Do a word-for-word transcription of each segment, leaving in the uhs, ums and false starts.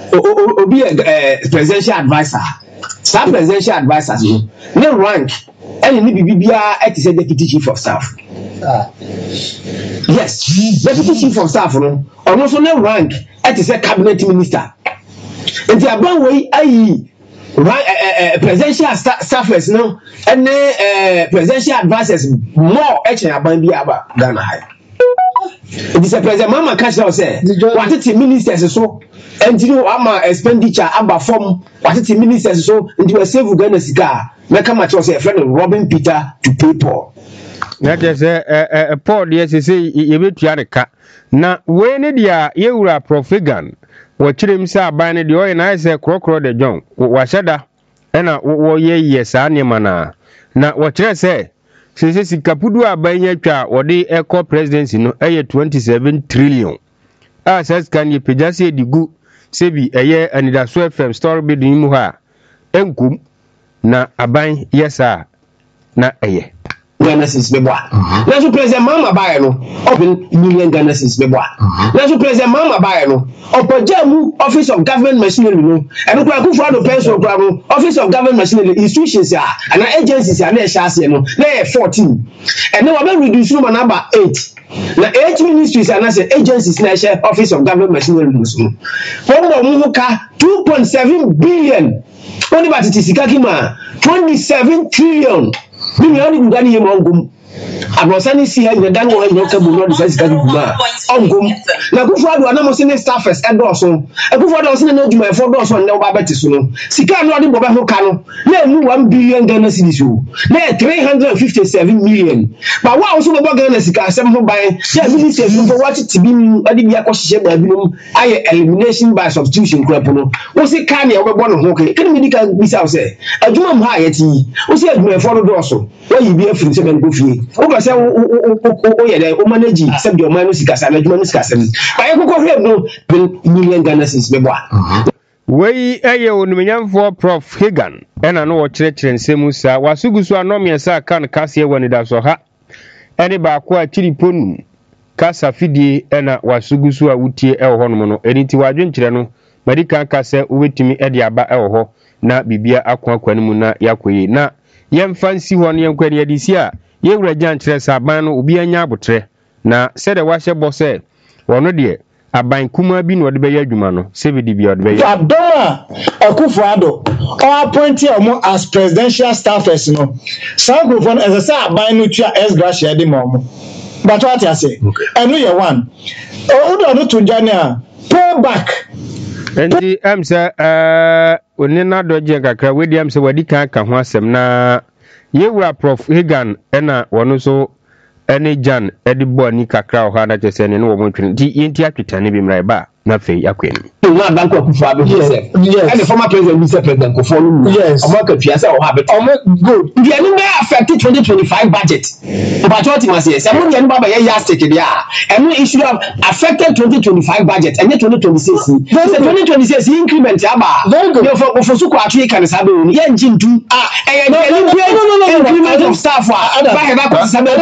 obi eh presidential advisor sa presidential advisors no ne rank any ni bibia e ti say deputy chief of staff ah yes deputy chief of staff no ono so ne rank e ti say cabinet minister enti aban wey ayi right uh, uh, presidential staffers no and uh, presidential advisors more actually aban bi aba Ghana high it is a president mama catch now say what it ministers so and you know ama expenditure aba form what it ministers so and you save Ghana sika make am at say friend Robin Peter to pay Paul na just eh Paul dey say e betua ne ka na we ne dia yewura Profigan wachirem sa aban ne de oye na ise krokro de John washada ena wo ye ye sa ne mana na wachire se sese sikapudu aban ya twa wode eco presidency no eye twenty-seven trillion a says kan ye pejase edigu sebi eye anidaso F M story bi din mu ha enkum na aban yesa na eye Ghana since beboa. Na so president mama bae no open million Ghana since beboa. Na so president mama bae no opoja mu office of government machinery no e no kwa kufu ado pension kwa no office of government machinery institutions ya and agencies ya na e shase no na e fourteen and now we reduce no number eight na eight ministries and say agencies na share office of government machinery no so for mo ka two point seven billion only ba titisika kima twenty-seven trillion Mimi oni ngani ye mongum abosani si ha ndan wo ha nyoka bu no de sika guma ongum na kufu adu anamo se ne staffers edoso ekufu adu se ne adwuma efo doso ne oba beti so no sika no ade bobe ho ka no na enu one billion Ghana cedis o na three hundred fifty-seven million ba wa so bobo Ghana sika asem ho ban ya minister fo what tibi ade bia ko hye ba binom aye elimination by substitution crop no wo se ka ne obebo no ho ke kene medical bisa se adwuma mu ha yeti wo se adwuma efo doso wa yibi afiri se ben go fie o ba se o ye dey o manage se bi o man no sika sa na djuma no sika sa ba ye kokko hwe no million Ghana cedis bebo a we eye onumnyamfo Prof Hagan ena no wo kyerɛkyerɛ nsɛmu sa wasugusu anomie sa kan kase wani da so ha ene ba ko a chiriponu kasa fidie ena wasugusu a wutie e ho no no eniti wadwenkyerɛ no medika kase wetimi e de aba e ho na bibia akwa kwanu mu na yakoyi na yemfansi ho no yenkwani adisi a yewura gyankyerɛ sa aban no obi anya abotre na sɛde wahye bɔ sɛ wono de aban kuma bi no de bɛyɛ adwuma no sebedi bi de bɛyɛ adoma akufo ado o appoint omo as presidential staffers no sangrofo no as say aban no tua S gracia de mo but what I say enu ye one o do no to jane a pay back enti am say eh onina doje kakra we di am say wadi kan ka ho asem na yewura Prof Hagan ena wono so ene jan edibo ni kakra o ha na chese ne no wo montwe di yenti atwetane bi mrai ba na fei akwani na bank akufu ado Joseph and the former president Mister President ko follow yes omo ka fiasa o ha bet omo good the any may affect twenty twenty-five budget but what you must say say mo baba ye yastic dia and no issue of affected twenty twenty-five budget and twenty twenty-six so twenty twenty-six increment aba you for for so kwa atwe kan sabe ni ye njintu ah eh increment of staff wa ba he ba ko sabe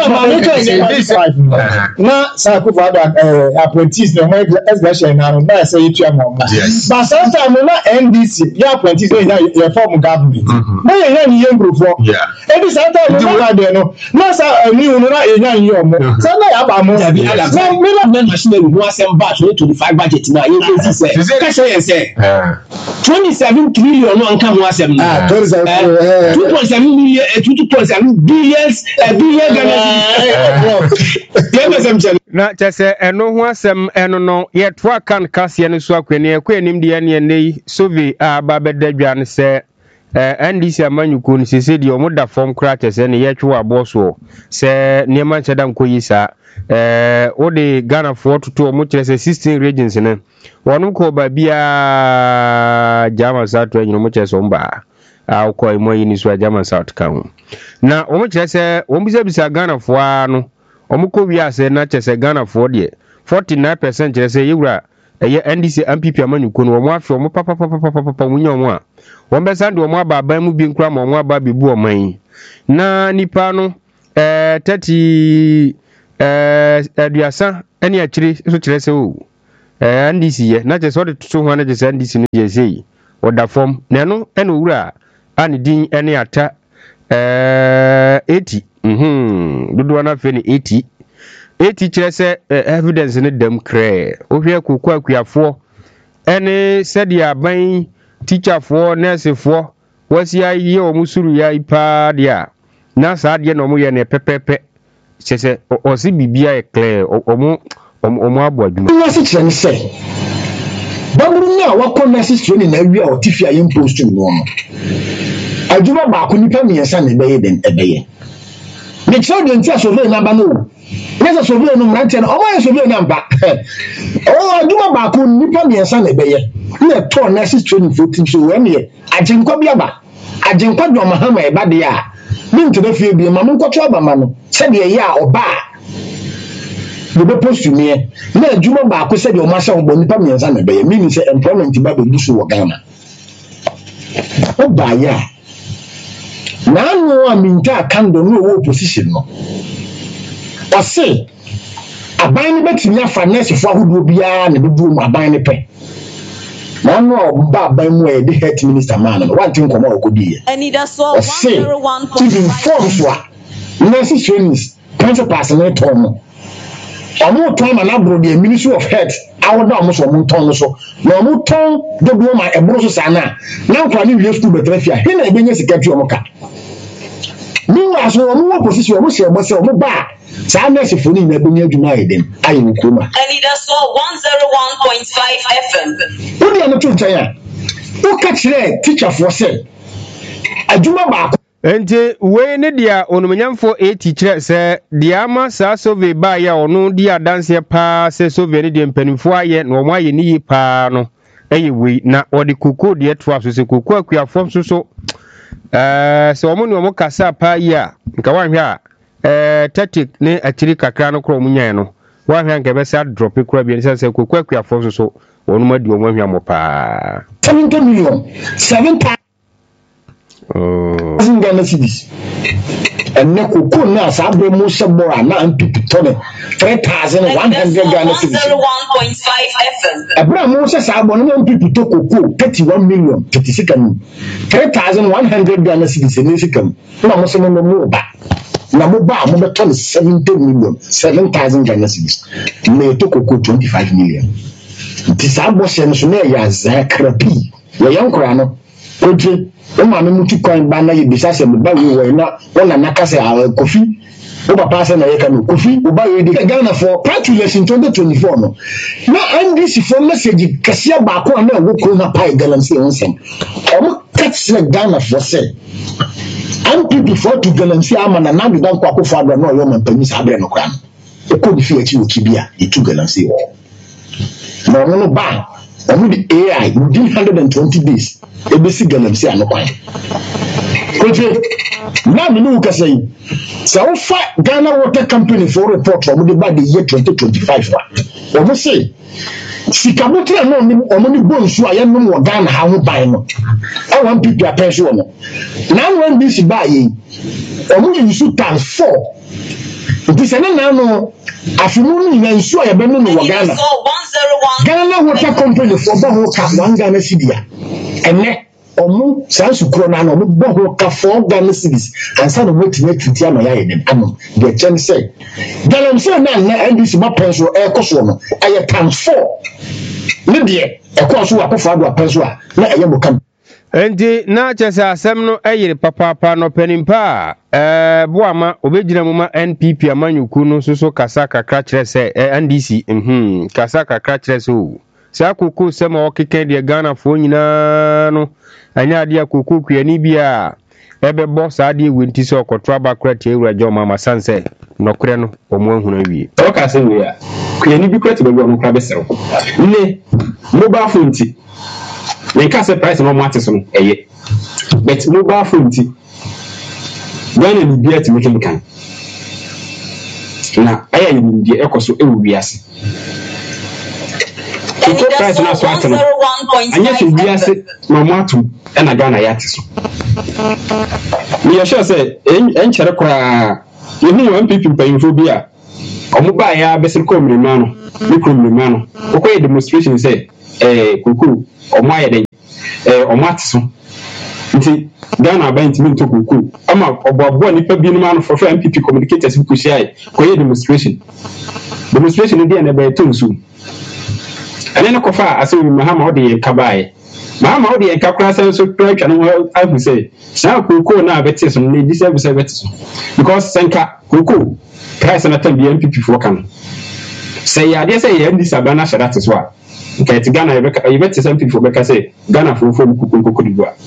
na sa ko fa da apprentice no especially na na say you yes. But sometimes na N D C ya apprentice na ya form government na ya ya ni yengrofo yeah e bi sometimes na de no na sa ni unu na enya yin omo so na ya ba mo na me na national no asem ba twenty twenty-five budget na ye go say ka show you say twenty-seven trillion no anka mo asem na two point seven million two point seven billion billion Ghana cedis na chese eno ho asem eno no ye to aka kase no so akwani ekwanim de ne nei sovi aba bedadwa ne se N D C amanyuko ni sese de omo da form kra chese ne ye twa abo so se ne ma cheda nkoyi sa eh ode Ghana for to omo chese sixteen regions ne wonu ko ba bia German South to enyo mo chese omba a ko imo yi ni so German South kan na omo chese omo bisa bisa Ghana for ano omuko wiase na chese Ghana for de forty-nine percent chese yewura eye N D C M P P amanyuko no omo afi omo papa papa papa papa munya omo a won sande omo aba ban mu bi nkura ma omo aba bebu oman na nipa no eh thirty eh aduasa ene akiri so chese o eh N D C ye na je so de tutu ho na je N D C no je sei oda form na no ene owura ani din ene ata eh eighty mhm dodo na fe ni eighty eighty kire se evidence ne dam kre ohwe kokwa akuafo ene sedi aban teacher fo nurse fo wasi ayi o musuru ya ipa dia na sa de no mo ye ne pepepe chese o si bibia e clear o mo o mo abo adwuma wasi kire ne se bamuru nya wakọ nurse training na wi a o tifia ye post no no adwuma ba ko nipa miensa ne beye den ebeye ne kire de ntia so na ba no nessa so no mrantie na o ma so na mba o adwuma ba ko nipa miensa ne beye na to nurse training for team so we me ajinkwa bia ba ajinkwa do mahama e ba de a mi ntede fie bi ma mo nkoto aba ma no se de ye a oba we be post me na adwuma ba ko se de o ma sha obo nipa miensa ne beye meaning say employment ba be dusu wo Ghana o ba ya na no aminta kando no wo position no o se aban ne betimi afa nurse fo ahodo bia ne bedu mu aban ne pe na no ba aban mu e de health minister man no one thing komo okodi ye and that's so one oh one point five so nurse trainings principals ne tom omo tom na bro the Ministry of Health awoda omo so omo ton so na omo ton de do ma ebro so sana na nkwa ni wie school betrafia he na ebenye secretary omo ka ni wa so omo position omo se omo se omo ba sa nurse foni na ebenye adwuma eden ayi nkoma and that's so one oh one point five F M odi ano to ntanya o ka kire teacher for say adwuma ba ente we ne dia onomanyamfo eighty kire se dia ama sa sove ba ya ono dia dance pa se sove ne dia mpanimfo aye na omo aye ni pa no eye we na odi koko dia to so se koko akuafo so so eh se omo ne omo kasa pa ya nka wanhwe a eh tactic ne akiri kakra no kro munyan no wanhwe nka be sa drop kura bi nse se koko akuafo so so onu ma di omo hwe mo pa seventy million seven oh Ghana cedis and ne koko na sa abre mo se bora na ampipi tone three thousand one hundred Ghana cedis one oh one point five F M abra mo se sa abo na ampipi to koko thirty-one million thirty-six three thousand one hundred Ghana cedis ne sikam na mo se mo mo ba na mo ba mo be ton seventy million seven thousand Ghana cedis me to koko twenty-five million this abo se no so na ya zakrapi ya yankora no oje o ma me mutu kwan ba na ye bisa se me ba we we na wona naka se Kofi o papa se na ye ka no Kofi o ba ye di Ghana for population twenty twenty-four no na N D C for message kasia ba ko na wo ko na pai galamse wonsem o mo catch na Ghana for say M P P for to galamse ama na na dan kwa ko fa do na o yo man pani sa abre no kran e ko di fi achi o kibia e tu galamse wo na no ba omo di A I within one hundred twenty days e be si galamse anokwan koje na me no ka say so fa Ghana Water Company for report omo di ba the year twenty twenty-five wa omo say sikabotre no omo ni bonsu aye no mo Ghana ha ho ban no e one P P apension no na one B C ba ye omo use times four it is na no afimu ni na nsu aye be no no Ghana Ghana Water Company for ba ho ka one Ghana cedis ene omu sansu kro na no omu bo ho ka four Ghana cedis ansa no wetime twiti ama ya yedem am the chen say galamse na na N D C ma penso e koso no aye times four ne de e koso akofo ado penso a na eye mo kam enti na chese asem no eyire papa papa no panimpa eh boama obegina mu ma N P P amanyuku no so so kasa kakra kire se N D C mhm kasa kakra kire se o sa koko se ma okeken de Ghana fo nyina no anya ade akoko kuani bia ebebo sa ade wenti se okoto abakra tie ewura jo mama sanse nokure no omo ahunu awie o ka se we a kuani bi kwati bebo no kra besew ne mobile phone ti me ka se price no mate so no eye but mobile phone ti Ghana ni bia ti mekin kan na aya ni bia ekoso ewu wiase ko price na so ateno anya se wiase no matu e na Ghana ya ti so me ya sure say en chere kra ye hu one people paying for bia omo ba ya besel ko mrima no ni ko mrima no ko ye demonstration say eh kuku omo aye den eh omo atso nti Ghana ba ntimi nto kuku ama oboabo nipa bi no ma no for M P P communicators bi ko share ko ye demonstration demonstration dey na ba tonsu ane no kofa ase Mahama ode kabae Mahama ode kakra san so twa no agu say sa kuku na abete so na di say be say bete so because senka kuku price na tan bi M P P for kan say ya dey say ya ndi sabana shara te so a nke ti Ghana e bete say M P P for be ka say Ghana for for kuku kuku di bua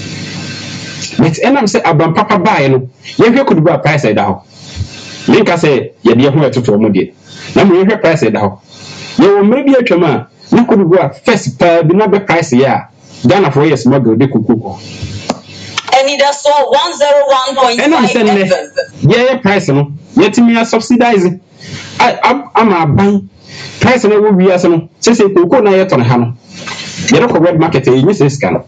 but enam say abam papa bae no ye hwe kudu bua price e da ho linka say ye de ho etoto mo de na mo ye hwe price e da ho ye wo mre bi atwam a na kudu bua first pa bi na be price ya Ghana for yes smuggle de kuku ko Eni da so one oh one point five F M ye price no yetimi ya subsidize ama ban price na wo wi ase no se se kuku na ye to ne ha no ye ko red market e nyi se scan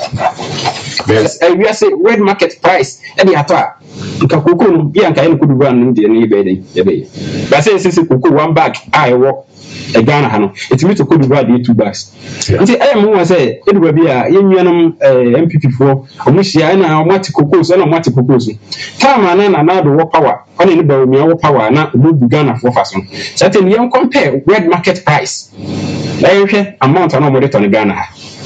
yes I we say red market price e dey ato a nka kuku no bi anka ye kudu ban no de ne be den ye be ba say se se kuku one bag a e wo e Ghana ha no etimi to kudu ban de two bags nti e mo wa say e duba bi a ye nnuanam M P P fo omo hia na omo ati kuku so na omo ati kuku so time na na na do wo power oni ne ba mi wo power na omo bu Ghana fo fa so certain ye compare red market price na ye hwe amount na omo de to ne Ghana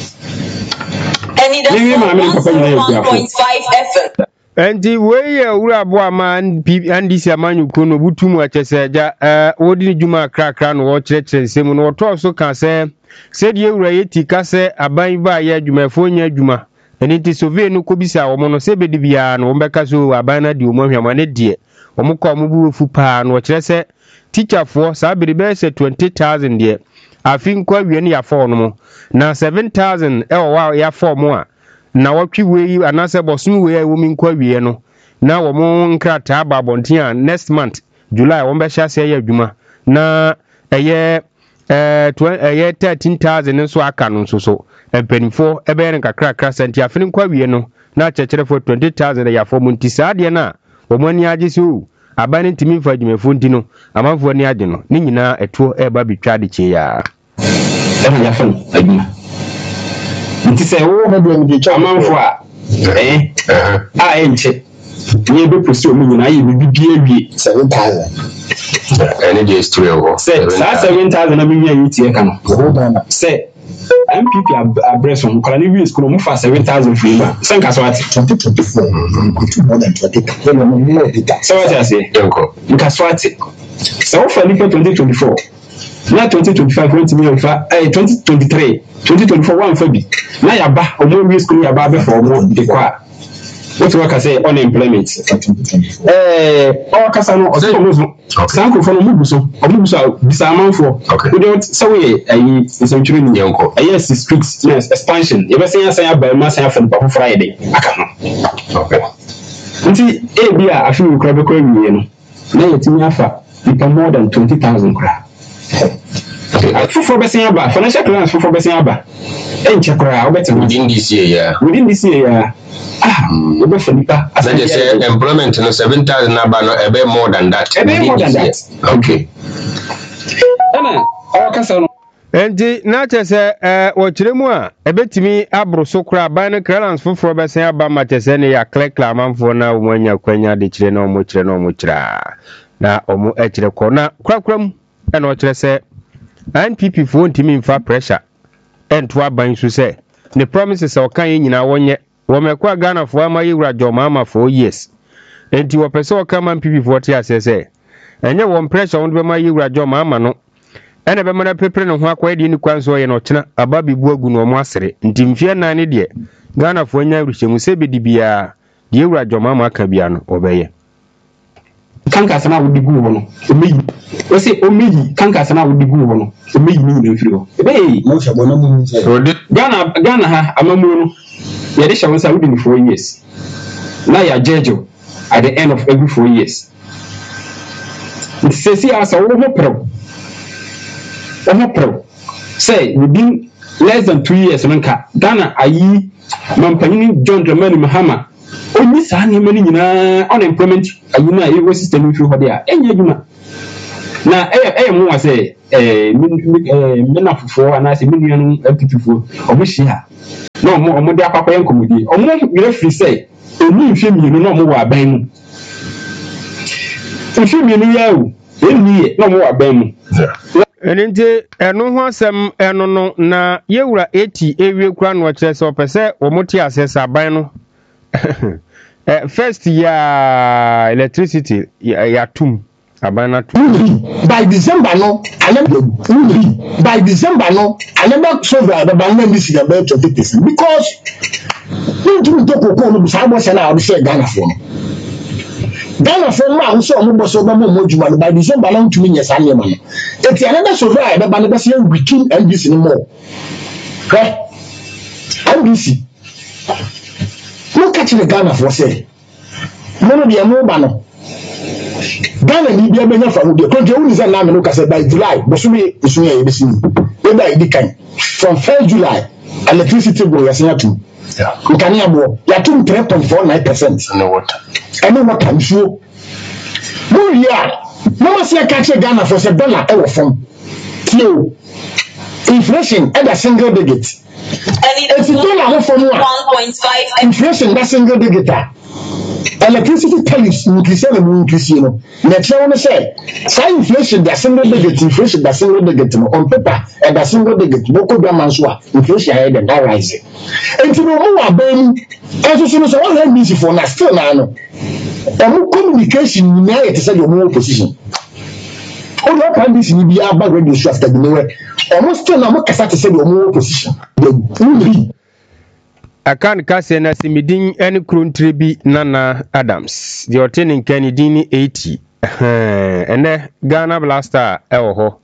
Eni da so one oh one point five F M Enti we ewura bo ama andisi amanyuko no butumu acheseja eh wodi ni juma krakra no wo kyerɛkyerɛ nsɛm no wɔtɔ so ka sɛ sɛ die ewura yeti ka sɛ aban ba ya adwumafo nya adwuma eni ti sove no kobisa wo no sɛ bedi bia no wo bɛka so aban na di wo hwama ne die wo mo kɔ mo bu fu pa no kyerɛ sɛ teacher fo saa bedi bɛ sɛ twenty thousand die afi nkwa wie ne ya fo no mo na seven thousand e wo wa ya fo mo a na watwi we anase bosun we wo min kwa wie no na wo mo nkrata ba bontia next month July wo be hya se ya adwuma na eye eh eye thirteen thousand nso aka no nso so empanifo ebe yen kakra kra senti afini kwa wie no na chechere for twenty thousand ya fo mo nti saa de na wo mo ani age se o abane ntimi fa adwumafo nti no amanfo ani age no ni nyina eto e ba bitwa de che ya e ya fun adwuma nti sɛ wo ho do mi amanfo a eh a enche ni be pursue mu nyina ye bibi awie seven thousand any day is three or say seven thousand na bi wi ayi tie ka no say M P P address on kala ni wi school mu fa seven thousand free ma sen ka so ati twenty twenty-four more than twenty so what you say enko nka so ati so for twenty twenty-four na twenty twenty-five twenty million fa eh twenty twenty-three twenty twenty-four one fa bi na ya ba omo wi school ya ba be for omo de kwa what work say unemployment eh o kasa no o so omo so sanko for omo buso omo buso bisa amanfo we don't so we ayi nsentwiri ni yanko yes strict yes expansion e be say ya say aba ma say afa ba Friday aka no okay nti e bi a afi we kra be kwa wi no na yetimi afa ipa more than twenty thousand kra for Bessia, financial plans for Bessia. And check out within this year. Within this year, ah, as I say, employment no seven thousand no a bit more than that. A bit more than that. Okay. Anna, our castle. Enti na chese eh wo kyeremu a ebetimi abro so kra ban na clearance foforo besen aba ma chese ne ya clerk amanfo na wo anya kwanya de kyere na omo kyere na omo kyera na omo e kyere ko na kwakram e na o kyere se N P P fo ntimi mfa pressure ento aban so se ne promises o kan nyina wonye wo mekwa Ghana fo ama yewura joma ama for years enti wo pese o kan N P P fo te asese enye wo pressure won be ma yewura joma ama no ene be mana pepre no ho akwa de ni kwanso ye no kyena aba bibu agu no mo asere nti mfie na ne de Ghana fo nya ruhyemu se bedi bia de yewura joma ama aka bia no obeye kanka sana wudi gu ho no omeyi o se omeyi kanka sana wudi gu ho no omeyi ni na mfiri ho ebe mo hwabo na mu nse Ghana Ghana ha amamu no ye de hwabo sa wudi ni four years na ya jejo at the end of every four years sesi asa wo ho pro wo ho pro say within less than two years nka Ghana ayi mampanyini John Dramani Mahama oni sa ne mani nyina unemployment ayuna e system fi ho dia enya dwuma na eh eh mu wa say eh me na fofo ana say me nuanu apipifo omo hia na omo omo de akwakoye nkomodi omo yere free say eni mfe mienu na omo wa aban mu mfe mienu ya o eni na omo wa aban mu Eninte eno ho asem eno no na yewura eighty ewie kura no kire se opese omote asesa aban no eh first ya electricity ya tum aban na tum by December no anebe by December no anebe so that the ban na see about twenty percent because you do to kokko no bisa bo se na o se Ghana for no Ghana for ma ho so omo bo so ba mo modjuma by December na ntumi nya sa nyema no eti anebe so that the ban na be se weekend N B C no more okay N B C no catch the Ghana for say no no dia mo ba no Ghana ni bia benya fa de konje uni za na me no kase by July bosumi isu ya yebesi ni e by di kan from first July electricity go ya senya tu yeah nkani abo ya tu three point four nine percent no water eno water nsuo mo ria no ma se catch Ghana for say dollar e wo fom tio inflation at a single digit and it's dollar wo fom one point five inflation that single digit electricity tariffs increase and increase you know na tell me say say inflation that single digit inflation that single digit no on paper and that single digit boko bia manso inflation ahead and that rising and you know mo aban eso so so one hand busy for na still na no and communication na it say your more position all your can be ni bia bag radio show after the nowhere almost still na mo kasa to say your more position the akan kase na simidin eni krontre bi Nana Adams the otening Kennedy ni eighty ene Ghana Blaster ewo ho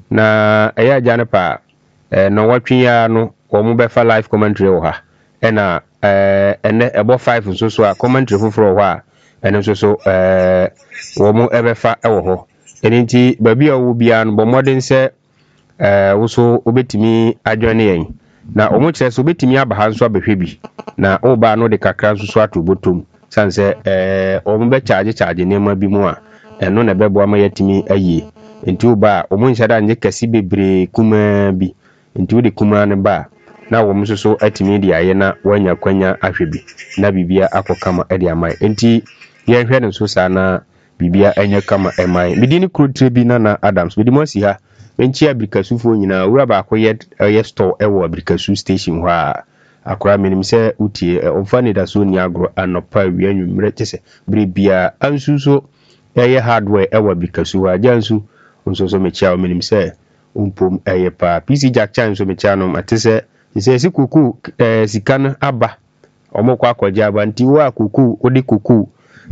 na eya jane pa no watwia no omo be fa live commentary wo ha ena ene ebo five nso so a commentary foforo ho a ene nso so eh omo ebe fa ewo ho enenti babi owo bia no bo modern se eh wo so obetimi adwane yen na omo kire so betimi abaha nso abehwe bi na oba no de kakra nso so ato botom sanse eh omo be charge charge nema bi mu a eno na bebo ama yatimi aye enti oba omo nshada anje kasi bebre kuma bi enti wo de kuma ne ba na wo nso so atimi de aye na wanya kwanya ahwe bi na bibia akokama e de amai enti ye hwe ne so sa na bibia anya kama emai midini krutre bi Nana Adams bidi mo si ha benchi Abrikasu fo nyina wura ba akoye ye store ewo Abrikasu station ho a akora menim se utie omfa ne da so ni agro anopa wi anwumre tese bre bia ansu so ye hardware ewo Abrikasu ha jansu onso so mechia menim se umpom eye pa P C Jack Chan so mechia no matese se se kuku eh, sikan aba omokwa akwaje aba nti wo akuku odi kuku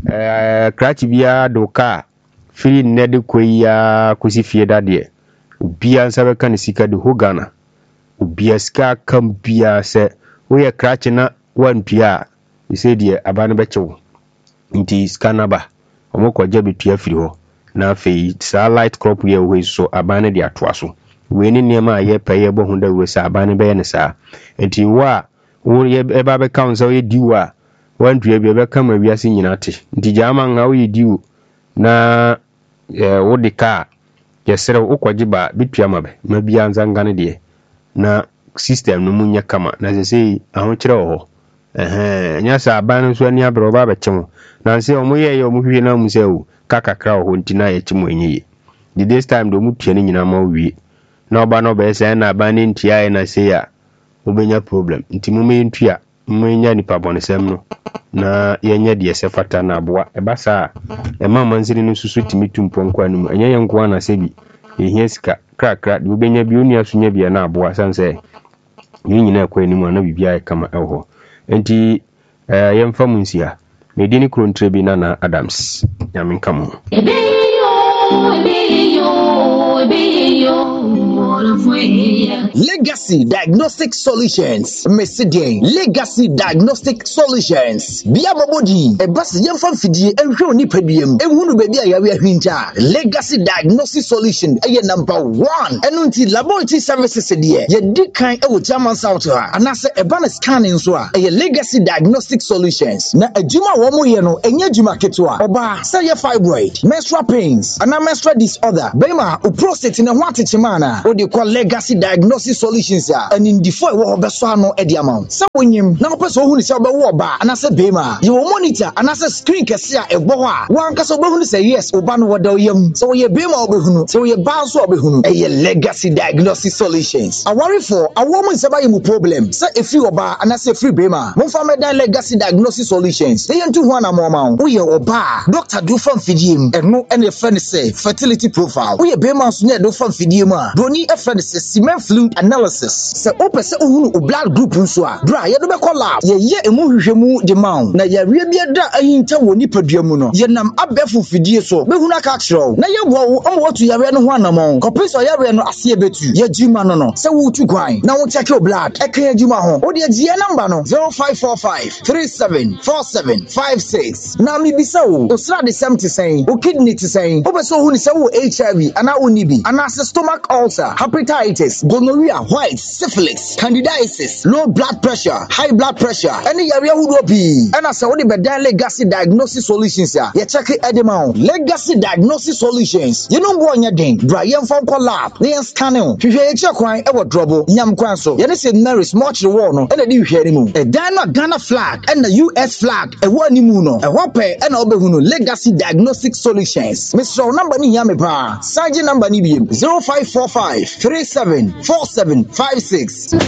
eh krachi bia doka firi nede koya kusifie dade ubia nsabe kan sika de hogana ubia ska kam bia se we krachi na wantua ise die abane bechewo nti skana ba omokwa je betua firi ho na fei sa light crop ye we so abane de atoa so we ni niam aye paye bo hunda we sa abane be ne sa nti wa wo ye eba be council ye diwa wantua bia be kama wiase nyina te nti jama nga wo ye diwo na eh wo de ka yesere ukwaji ba bitua mabe mabia nzangane de na system no munya kama na sese aho kire ho eh nya sa aban so ani abro ba bechemo na se omo ye ye omo hwie na mu se o kakakra ho ntina ye chemo enyi the this time do mu tua ni nyina ma wie na oba no be se na aban ni ntia ye na se ya obenya problem nti mu me ntua mu nya ni pabonesem no na yenya de se fata na aboa e ba sa e ma manziri no susu timitu mponko anu anya yenko na sebi ehia sika krakra de obenya bi oni asunya bia na aboa sanse yi nyina kwa animu na bibia kama eho enti eh yemfa munsia medini krontre bi Nana Adams nyaminka mu ebeyo ebeyo ebeyo Legacy Diagnostic Solutions. Messidian Legacy Diagnostic Solutions. Bia Mobodi, a bus yamfam fidie enhwe oni padiem. Ehunu baby a yawe ahwinta. Legacy Diagnostic Solution eye number one. Enu nti laboratory services de ye di kan e wo German South ha. Anase e ba na scanning so a eye Legacy Diagnostic Solutions. Na adwuma wo mo ye no enye adwuma ketewa. Oba say ye fibroid, menstrual pains, ana menstrual disorder. Bema o prostate na ho atechemana. O de call Legacy Diagnostic Solutions ya. And in the four wo beso ano e di amount. Se wonyim na opeso hu ni se obewo oba anase bema. Ye wo monitor anase screen kese a egbo ho a. Wan kase obehu ni say yes oba no woda oyam. So ye bema obehunu. So ye ba so obehunu. E ye Legacy Diagnostic Solutions. Awari for awomo nseba ye mu problem. Se efi oba anase free bema. Mo fa medan Legacy Diagnostic Solutions. Ye ntu ho na mo ma wo ye oba. Doctor do fam fidiem. Eno ene friend say fertility profile. Wo ye bema so ne do fam fidiem a. Broni e friend say semen fluid analysis. Se opese ohunu o blood group nso a. Bra ye do be call lab. Ye ye emu hwehwemu de maun. Na ye wie bia da ahinta woni padua mu no. Ye nam abefu fidie so. Be hunu aka kiro. Na ye wo wo omo watu yare no ho anamon. Kopeso yare no ase betu. Ye jima no no. Se wo tu kwan. Na wo check your blood. E kan jima ho. O de gie number no zero five four five three seven four seven five six. Na mi bisa wo. O sra de seventy saying. O kidney to saying. Opeso hunu se wo H I V ana oni bi. Ana stomach ulcer, hepatitis, gonorrhea, white, syphilis, candidiasis, low blood pressure, high blood pressure, any area who will be. And as I would be Legacy Diagnosis Solutions, ya check it at the mount. Legacy Diagnosis Solutions. You know what you're doing. Brian from Collab, Lian Scanning. If you check crying, ever trouble, Yam Quanso. You say Mary's much the war, no, and a new hearing moon. A Dana Ghana flag and the U S flag, a one muno, a whopper, and Obehuno Legacy Diagnostic Solutions. Mister Number ni Yamipa, Sergeant number Nibium zero five four five three seven four seven five six.